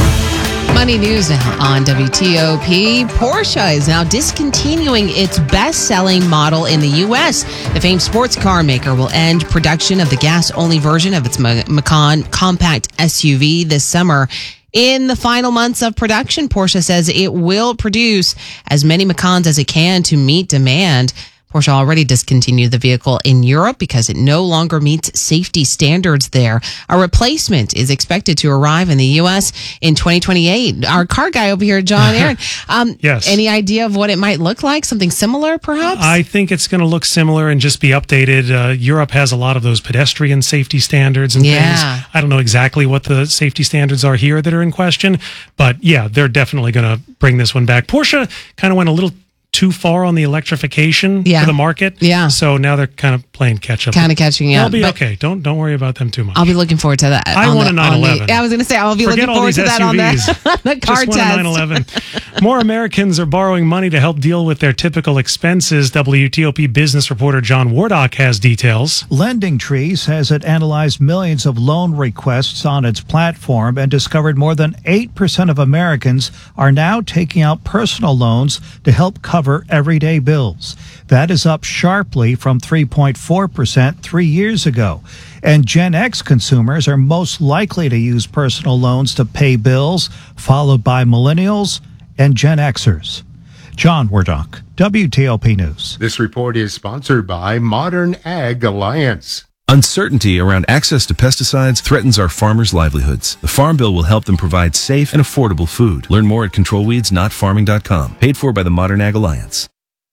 Money news now on W T O P. Porsche is now discontinuing its best-selling model in the U S. The famed sports car maker will end production of the gas-only version of its Macan compact S U V this summer. In the final months of production, Porsche says it will produce as many Macans as it can to meet demand. Porsche already discontinued the vehicle in Europe because it no longer meets safety standards there. A replacement is expected to arrive in the U S in twenty twenty-eight. Our car guy over here, John Aaron, um, yes. Any idea of what it might look like? Something similar, perhaps? I think it's going to look similar and just be updated. Uh, Europe has a lot of those pedestrian safety standards and yeah. things. I don't know exactly what the safety standards are here that are in question, but yeah, they're definitely going to bring this one back. Porsche kind of went a little too far on the electrification yeah. for the market. Yeah. So now they're kind of playing catch up. Kind of catching up. They'll be okay. Don't don't worry about them too much. I'll be looking forward to that. I want the, a nine eleven. The, I was going to say, I'll be Forget looking forward to that on the, the car Just test. Want a nine eleven. More Americans are borrowing money to help deal with their typical expenses. W T O P business reporter John Wardock has details. Lending Tree says it analyzed millions of loan requests on its platform and discovered more than eight percent of Americans are now taking out personal loans to help cover everyday bills. That is up sharply from three point four percent three years ago. And Gen X consumers are most likely to use personal loans to pay bills, followed by millennials and Gen Xers. John Wardock, W T O P News. This report is sponsored by Modern Ag Alliance. Uncertainty around access to pesticides threatens our farmers' livelihoods. The Farm Bill will help them provide safe and affordable food. Learn more at control weeds not farming dot com. Paid for by the Modern Ag Alliance.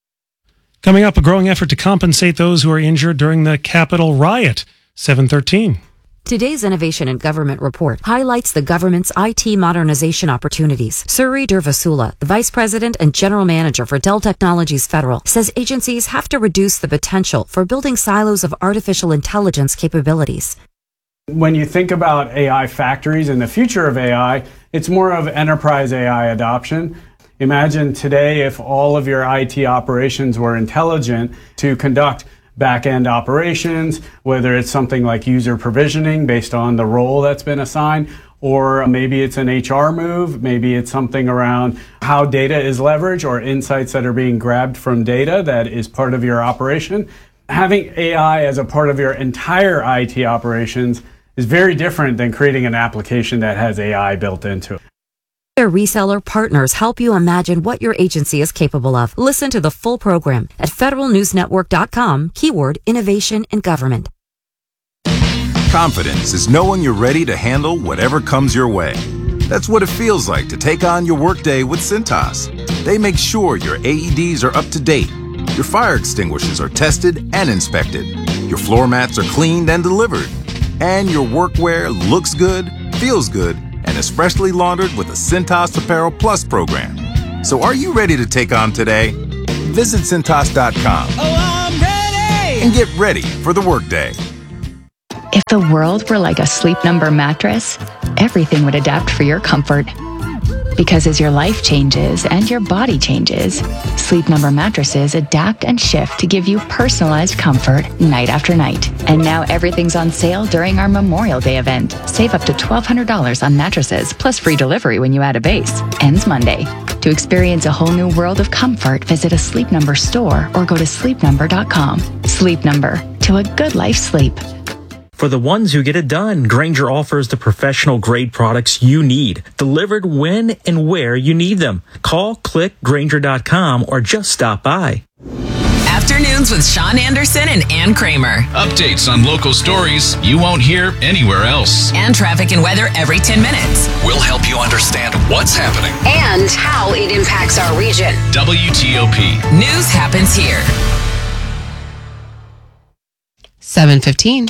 Coming up, a growing effort to compensate those who are injured during the Capitol riot. seven thirteen. Today's Innovation in Government report highlights the government's I T modernization opportunities. Suri Durvasula, the Vice President and General Manager for Dell Technologies Federal, says agencies have to reduce the potential for building silos of artificial intelligence capabilities. When you think about A I factories and the future of A I, it's more of enterprise A I adoption. Imagine today if all of your I T operations were intelligent to conduct back-end operations, whether it's something like user provisioning based on the role that's been assigned, or maybe it's an H R move, maybe it's something around how data is leveraged or insights that are being grabbed from data that is part of your operation. Having A I as a part of your entire I T operations is very different than creating an application that has A I built into it. Their reseller partners help you imagine what your agency is capable of. Listen to the full program at federal news network dot com, keyword innovation in government. Confidence is knowing you're ready to handle whatever comes your way. That's what it feels like to take on your workday with Cintas. They make sure your A E Ds are up to date, your fire extinguishers are tested and inspected, your floor mats are cleaned and delivered, and your workwear looks good, feels good, and is freshly laundered with the Cintas Apparel Plus program. So are you ready to take on today? Visit Cintas dot com. Oh, I'm ready! And get ready for the workday. If the world were like a Sleep Number mattress, everything would adapt for your comfort. Because as your life changes and your body changes, Sleep Number mattresses adapt and shift to give you personalized comfort night after night. And now everything's on sale during our Memorial Day event. Save up to twelve hundred dollars on mattresses, plus free delivery when you add a base. Ends Monday. To experience a whole new world of comfort, visit a Sleep Number store or go to sleep number dot com. Sleep Number. To a good life sleep. For the ones who get it done, Grainger offers the professional grade products you need, delivered when and where you need them. Call, click, Grainger dot com, or just stop by. Afternoons with Sean Anderson and Ann Kramer. Updates on local stories you won't hear anywhere else. And traffic and weather every ten minutes. We'll help you understand what's happening and how it impacts our region. W T O P. News happens here. seven fifteen.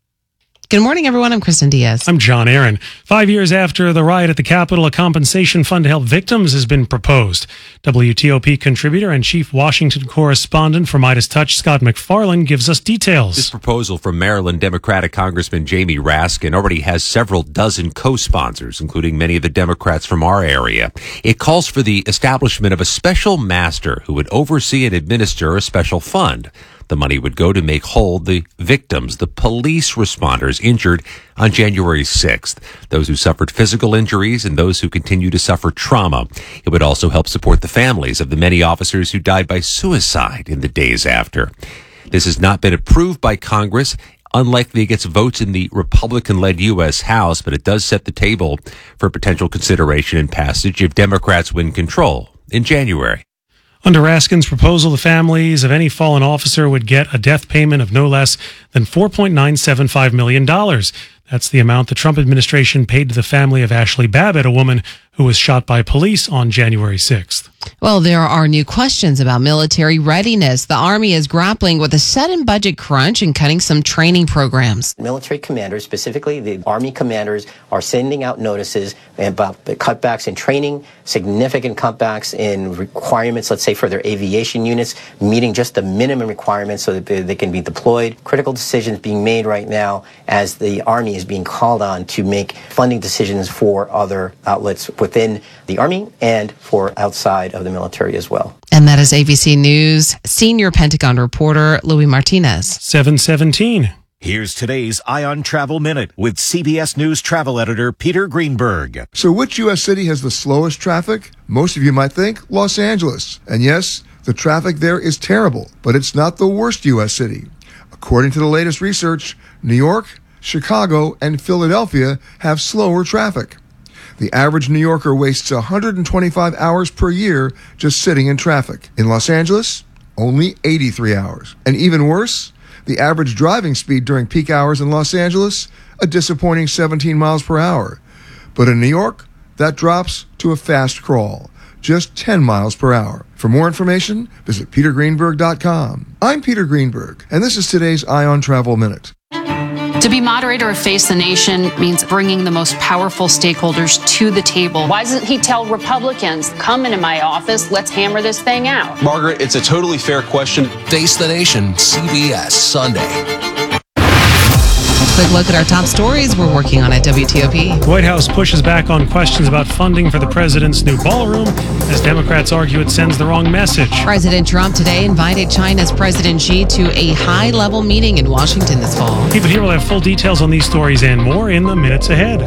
Good morning, everyone. I'm Kristen Diaz. I'm John Aaron. Five years after the riot at the Capitol, a compensation fund to help victims has been proposed. W T O P contributor and chief Washington correspondent for Midas Touch, Scott McFarland, gives us details. This proposal from Maryland Democratic Congressman Jamie Raskin already has several dozen co-sponsors, including many of the Democrats from our area. It calls for the establishment of a special master who would oversee and administer a special fund. The money would go to make whole the victims, the police responders injured on January sixth, those who suffered physical injuries and those who continue to suffer trauma. It would also help support the families of the many officers who died by suicide in the days after. This has not been approved by Congress. Unlikely it gets votes in the Republican-led U S House, but it does set the table for potential consideration and passage if Democrats win control in January. Under Raskin's proposal, the families of any fallen officer would get a death payment of no less than four point nine seven five million dollars. That's the amount the Trump administration paid to the family of Ashley Babbitt, a woman who was shot by police on January sixth. Well, there are new questions about military readiness. The Army is grappling with a sudden budget crunch and cutting some training programs. Military commanders, specifically the Army commanders, are sending out notices about the cutbacks in training, significant cutbacks in requirements, let's say for their aviation units, meeting just the minimum requirements so that they, they can be deployed. Critical decisions being made right now as the Army is being called on to make funding decisions for other outlets within the Army and for outside of the military as well. And that is A B C News senior Pentagon reporter Louis Martinez. seven seventeen. Here's today's Ion Travel Minute with C B S News travel editor Peter Greenberg. So which U S city has the slowest traffic? Most of you might think Los Angeles. And yes, the traffic there is terrible, but it's not the worst U S city. According to the latest research, New York, Chicago, and Philadelphia have slower traffic. The average New Yorker wastes one hundred twenty-five hours per year just sitting in traffic. In Los Angeles, only eighty-three hours. And even worse, the average driving speed during peak hours in Los Angeles, a disappointing seventeen miles per hour. But in New York, that drops to a fast crawl, just ten miles per hour. For more information, visit peter greenberg dot com. I'm Peter Greenberg, and this is today's Ion Travel Minute. To be moderator of Face the Nation means bringing the most powerful stakeholders to the table. Why doesn't he tell Republicans, come into my office, let's hammer this thing out? Margaret, it's a totally fair question. Face the Nation, C B S, Sunday. Quick look at our top stories we're working on at W T O P. The White House pushes back on questions about funding for the president's new ballroom as Democrats argue it sends the wrong message. President Trump today invited China's President Xi to a high-level meeting in Washington this fall. Keep it here. We'll have full details on these stories and more in the minutes ahead.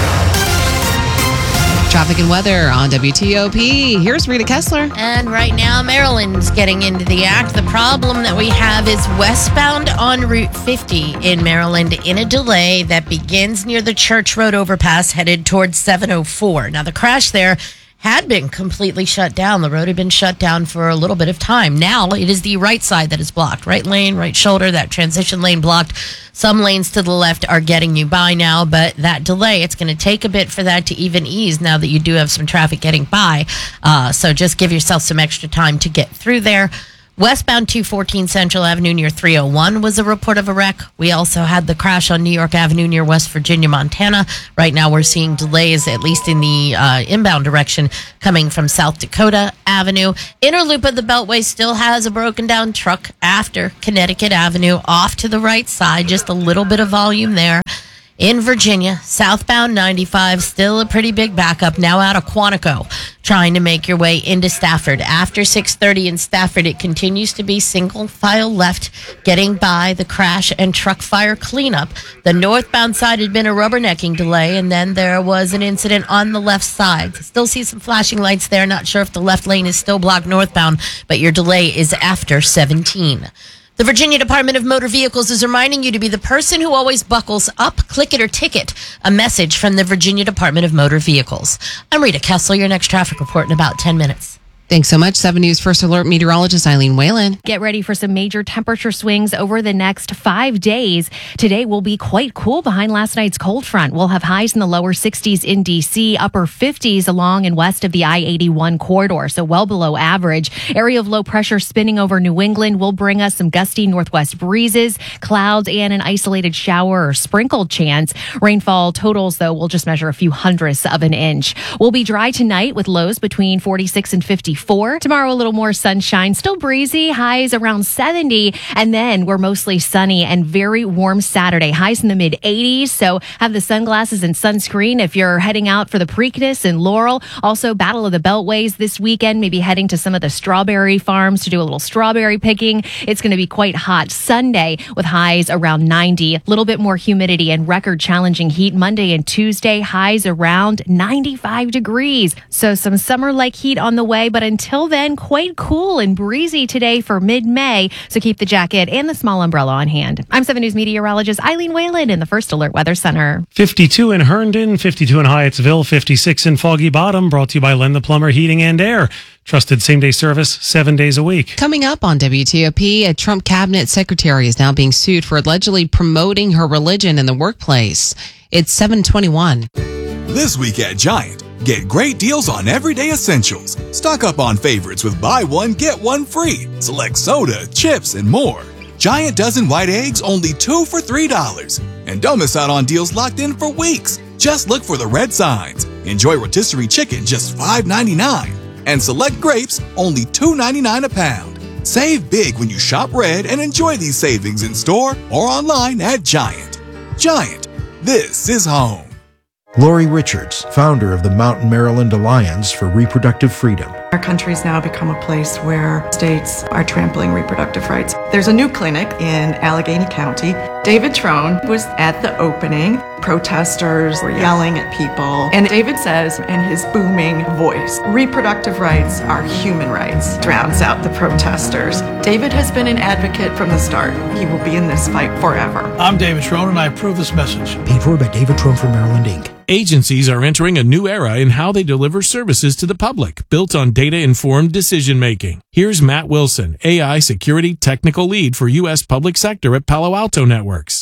Traffic and weather on W T O P. Here's Rita Kessler. And right now, Maryland's getting into the act. The problem that we have is westbound on Route fifty in Maryland in a delay that begins near the Church Road overpass headed towards seven oh four. Now, the crash there had been completely shut down. The road had been shut down for a little bit of time. Now it is the right side that is blocked. Right lane, right shoulder, that transition lane blocked. Some lanes to the left are getting you by now, but that delay, it's going to take a bit for that to even ease now that you do have some traffic getting by. Uh, so just give yourself some extra time to get through there. Westbound two fourteen Central Avenue near three oh one was a report of a wreck. We also had the crash on New York Avenue near West Virginia, Montana. Right now we're seeing delays, at least in the uh, inbound direction, coming from South Dakota Avenue. Inner loop of the Beltway still has a broken down truck after Connecticut Avenue off to the right side. Just a little bit of volume there. In Virginia, southbound ninety-five, still a pretty big backup now out of Quantico, trying to make your way into Stafford. After six thirty in Stafford, it continues to be single file left, getting by the crash and truck fire cleanup. The northbound side had been a rubbernecking delay, and then there was an incident on the left side. Still see some flashing lights there. Not sure if the left lane is still blocked northbound, but your delay is after seventeen. The Virginia Department of Motor Vehicles is reminding you to be the person who always buckles up, click it or ticket. A message from the Virginia Department of Motor Vehicles. I'm Rita Kessler, your next traffic report in about ten minutes. Thanks so much. seven News First Alert meteorologist Eileen Whalen. Get ready for some major temperature swings over the next five days. Today will be quite cool behind last night's cold front. We'll have highs in the lower sixties in D C, upper fifties along and west of the I eighty-one corridor, so well below average. Area of low pressure spinning over New England will bring us some gusty northwest breezes, clouds, and an isolated shower or sprinkled chance. Rainfall totals, though, will just measure a few hundredths of an inch. We'll be dry tonight with lows between forty-six and fifty-four. Tomorrow, a little more sunshine, still breezy, highs around seventy. And then we're mostly sunny and very warm Saturday, highs in the mid eighties. So have the sunglasses and sunscreen if you're heading out for the Preakness and Laurel. Also, Battle of the Beltways this weekend, maybe heading to some of the strawberry farms to do a little strawberry picking. It's going to be quite hot Sunday with highs around ninety. A little bit more humidity and record challenging heat Monday and Tuesday, highs around ninety-five degrees. So some summer-like heat on the way, but until then, quite cool and breezy today for mid-May. So keep the jacket and the small umbrella on hand. I'm seven News meteorologist Eileen Whalen in the First Alert Weather Center. fifty-two in Herndon, fifty-two in Hyattsville, fifty-six in Foggy Bottom. Brought to you by Len the Plumber Heating and Air. Trusted same-day service seven days a week. Coming up on W T O P, a Trump cabinet secretary is now being sued for allegedly promoting her religion in the workplace. It's seven twenty-one. This week at Giant, get great deals on everyday essentials. Stock up on favorites with buy one, get one free. Select soda, chips, and more. Giant dozen white eggs, only two for three dollars. And don't miss out on deals locked in for weeks. Just look for the red signs. Enjoy rotisserie chicken, just five ninety-nine. And select grapes, only two ninety-nine a pound. Save big when you shop red and enjoy these savings in store or online at Giant. Giant, this is home. Lori Richards, founder of the Mountain Maryland Alliance for Reproductive Freedom. Our country's now become a place where states are trampling reproductive rights. There's a new clinic in Allegheny County. David Trone was at the opening. Protesters were yelling at people. And David says in his booming voice, reproductive rights are human rights. Drowns out the protesters. David has been an advocate from the start. He will be in this fight forever. I'm David Trone, and I approve this message. Paid for by David Trone for Maryland, Incorporated. Agencies are entering a new era in how they deliver services to the public, built on data-informed decision-making. Here's Matt Wilson, A I Security Technical Lead for U S Public Sector at Palo Alto Networks.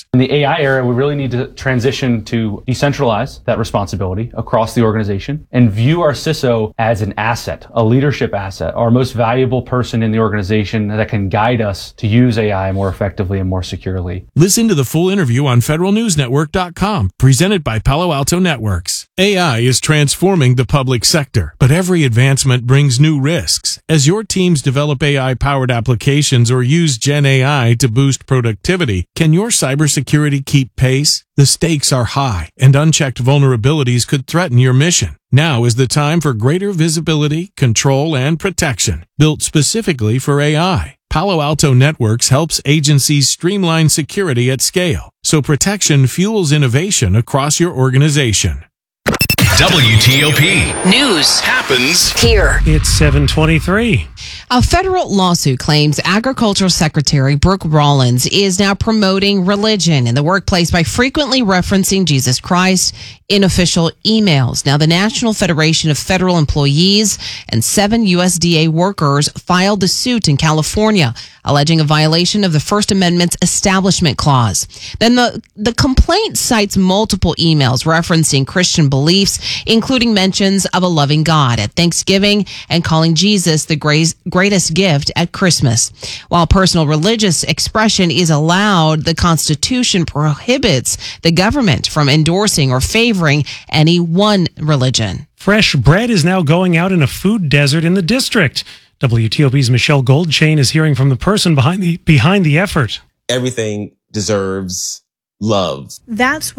In the A I era, we really need to transition to decentralize that responsibility across the organization and view our C I S O as an asset, a leadership asset, our most valuable person in the organization that can guide us to use A I more effectively and more securely. Listen to the full interview on federal news network dot com, presented by Palo Alto Networks. A I is transforming the public sector, but every advancement brings new risks. As your teams develop A I-powered applications or use Gen A I to boost productivity, can your cybersecurity keep pace? The stakes are high, and unchecked vulnerabilities could threaten your mission. Now is the time for greater visibility, control, and protection, built specifically for A I. Palo Alto Networks helps agencies streamline security at scale, so protection fuels innovation across your organization. W T O P News happens here. It's seven twenty-three. A federal lawsuit claims Agricultural Secretary Brooke Rollins is now promoting religion in the workplace by frequently referencing Jesus Christ in official emails. Now, the National Federation of Federal Employees and seven U S D A workers filed the suit in California, alleging a violation of the First Amendment's Establishment Clause. Then the, the complaint cites multiple emails referencing Christian beliefs, including mentions of a loving God at Thanksgiving and calling Jesus the greatest greatest gift at Christmas. While personal religious expression is allowed, the Constitution prohibits the government from endorsing or favoring any one religion. Fresh bread is now going out in a food desert in the district. W T O P's Michelle Goldchain is hearing from the person behind the behind the effort. Everything deserves love. That's